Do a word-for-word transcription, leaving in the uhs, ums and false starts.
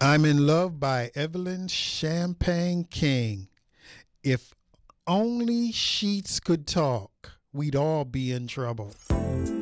I'm in Love by Evelyn Champagne King. If only sheets could talk, we'd all be in trouble.